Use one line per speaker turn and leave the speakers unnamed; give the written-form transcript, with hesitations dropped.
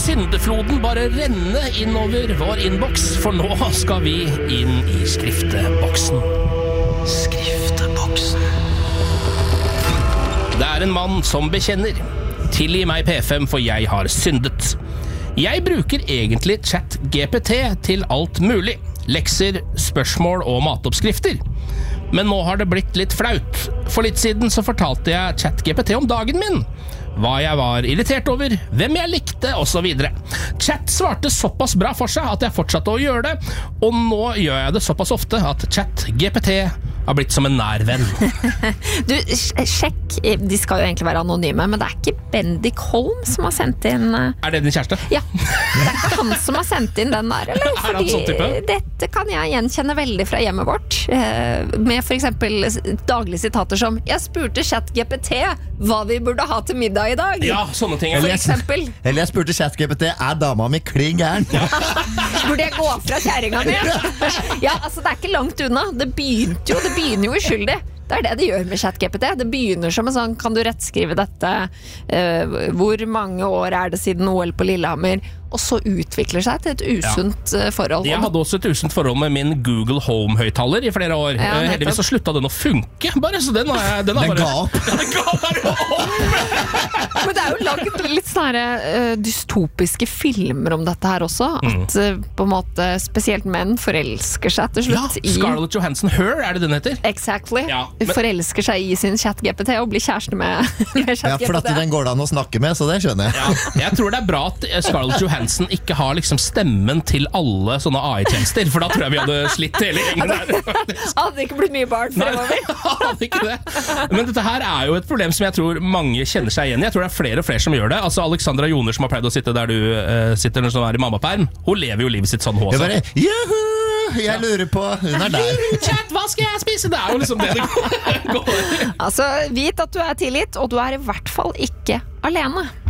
syndefloden bare renne innover vår innboks, for nå skal vi inn i skrifteboksen. Skrifteboksen. Det en mann som bekjenner. Tilgi meg P5, for jeg har syndet. Jeg bruker egentlig ChatGPT til alt mulig. Lekser, spørsmål og matoppskrifter. Men nå har det blitt litt flaut. For litt siden så fortalte jeg ChatGPT om dagen min. Hva jeg var irritert over, hvem jeg likte, og så videre. Chat svarte såpass bra for seg at jeg fortsatte å gjøre det, og nå gjør jeg det såpass ofte at ChatGPT har blitt som en nær venn.
Du, sjekk, de skal jo egentlig være anonyme, men det ikke Bendik Holm som har sendt inn...
Det din kjæreste?
Ja, det ikke han som har sendt inn den der, eller?
Han sånn type?
Dette kan jeg gjenkjenne veldig fra hjemmet vårt, med for eksempel daglige sitater som «Jeg spurte ChatGPT hva vi burde ha til middag i dag».
Ja, sånne ting.
For eksempel.
Eller jeg spurte ChatGPT, dama mi kling gæren?
Burde jeg gå fra kjæringa mi? Ja, altså det ikke langt unna. Det begynner jo uskyldig. Det det de gjør med ChatGPT. Det begynner som en sånn, kan du rettskrive dette? Hvor mange år det siden OL på Lillehammer? Og så utvikler seg til et usunt forhold.
Jeg hadde også et usunt forhold med min Google Home-høyttaler i flere år. Heldigvis så slutta den å funke, bare, så den
ga opp.
Den ga bare opp!
Men det jo laget litt sånne dystopiske filmer om dette her også. At på en måte spesielt menn forelsker seg til slutt
i... Scarlett Johansson, Her, det den heter?
Exactly. Forelsker seg i sin ChatGPT og blir kjæreste med ChatGPT.
Ja, for at den går det an å snakke med, så det skjønner jeg.
Jeg tror det bra at Scarlett Johansson ikke har liksom stemmen til alle sånne AI-tjenester, for da tror jeg vi hadde slitt hele gjengen der.
Hadde ikke blitt mye barn fremover.
Hadde ikke det. Men dette her jo et problem som jeg tror mange kjenner seg igjen i. Jeg tror det flere og flere som gjør det. Altså Alexandra Joner, som har pleid å sitte der du sitter når sånn i mammaperm, hun lever jo livet sitt sånn også.
Jeg bare, juhu! Jeg lurer på, hun der.
Chat, hva skal jeg spise? Det jo liksom det går.
Altså, vit at du tilgitt, og du i hvert fall ikke alene.